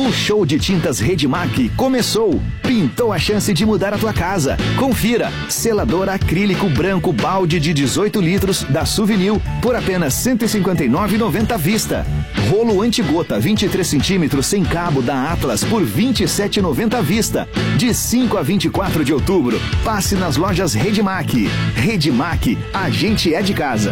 O show de tintas Redmac começou. Pintou a chance de mudar a tua casa. Confira. Selador acrílico branco balde de 18 litros da Souvenir por apenas R$ 159,90 à vista. Rolo antigota 23 centímetros sem cabo da Atlas por R$ 27,90 à vista. De 5 a 24 de outubro. Passe nas lojas Redmac. Redmac, a gente é de casa.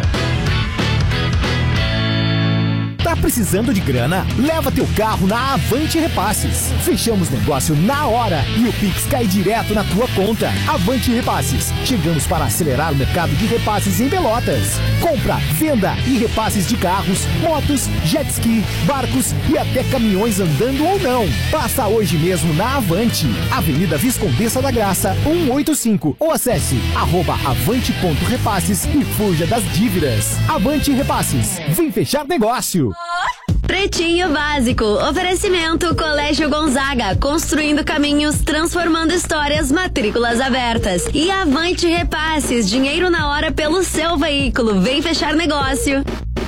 Tá precisando de grana? Leva teu carro na Avante Repasses. Fechamos negócio na hora e o Pix cai direto na tua conta. Avante Repasses. Chegamos para acelerar o mercado de repasses em Pelotas. Compra, venda e repasses de carros, motos, jet ski, barcos e até caminhões andando ou não. Passa hoje mesmo na Avante. Avenida Viscondessa da Graça, 185. Ou acesse @avante.repasses e fuja das dívidas. Avante Repasses. Vem fechar negócio. Pretinho Básico, oferecimento Colégio Gonzaga, construindo caminhos, transformando histórias, matrículas abertas. E Avante Repasses, dinheiro na hora pelo seu veículo, vem fechar negócio.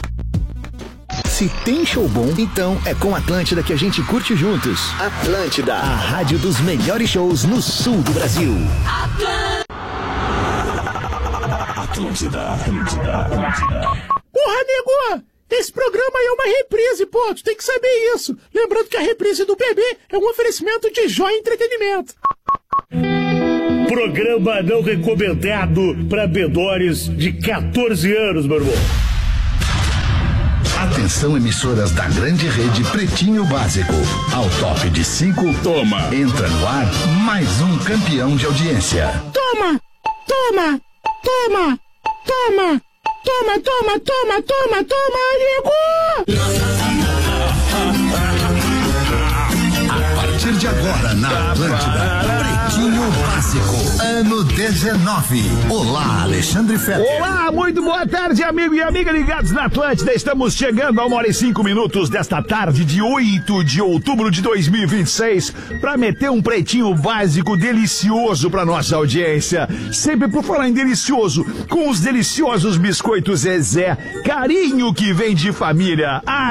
Se tem show bom, então é com Atlântida que a gente curte juntos. Atlântida, a rádio dos melhores shows no sul do Brasil. Atlântida. Porra, nego! Esse programa é uma reprise, pô, tu tem que saber isso. Lembrando que a reprise do bebê é um oferecimento de Joia Entretenimento. Programa não recomendado para bedores de 14 anos, meu irmão. Atenção, emissoras da grande rede Pretinho Básico. Ao top de 5, toma. Entra no ar mais um campeão de audiência. Toma! Nego! A partir de agora, na Atlântida, Pretinho Básico, ano 19. Olá, Alexandre Fetter. Olá, muito boa tarde, amigo e amiga ligados na Atlântida. Estamos chegando a 1h05 desta tarde de 8 de outubro de 2026 para meter um Pretinho Básico delicioso para nossa audiência. Sempre por falar em delicioso, com os deliciosos biscoitos Zezé, carinho que vem de família há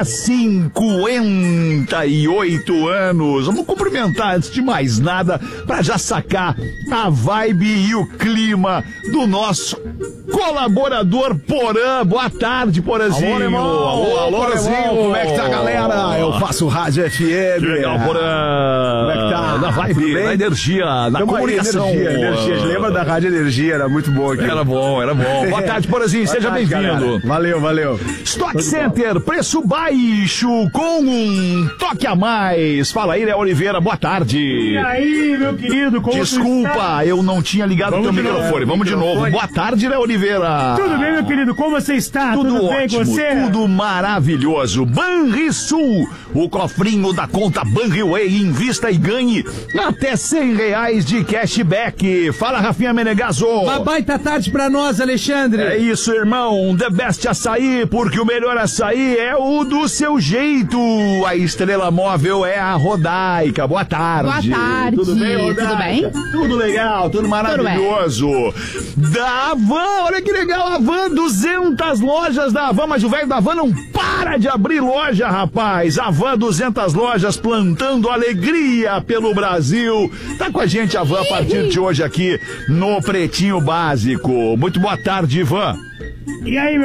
58 anos. Vamos cumprimentar antes de mais nada para já sacar a vibe e o clima do nosso colaborador Porã. Boa tarde, Porãzinho. Alô, irmão. Alô, Porãzinho. Como é que tá, galera? Eu faço Rádio FM. Legal, Porã. Como é que tá? Na vibe, na energia, na comunicação. Energia. Lembra da Rádio Energia? Era muito boa aqui. Era bom. Boa tarde, Porãzinho. Seja bem-vindo. Valeu. Stock Center, preço baixo com um toque a mais. Fala aí, Léo Oliveira. Boa tarde. E aí, meu querido, como Desculpa, eu não tinha ligado o teu microfone. Vamos de novo. Boa tarde, Léo Oliveira. Tudo bem, meu querido? Como você está? Tudo bem ótimo, com você? tudo maravilhoso. Banrisul, o cofrinho da conta Banriway, invista e ganhe até R$100 de cashback. Fala, Rafinha Menegaso. Uma baita tarde pra nós, Alexandre. É isso, irmão. The Best Açaí, porque o melhor açaí é o do seu jeito. A estrela móvel é a Rodaica. Boa tarde. Boa tarde. Tudo bem, Rodaica? Tudo bem? Tudo legal, tudo maravilhoso. Da Havan, olha que legal, Havan, 200 lojas da Havan, mas o velho da Havan não para de abrir loja, rapaz. Havan, 200 lojas, plantando alegria pelo Brasil. Tá com a gente, Havan, a partir de hoje aqui no Pretinho Básico. Muito boa tarde, Ivan. E aí,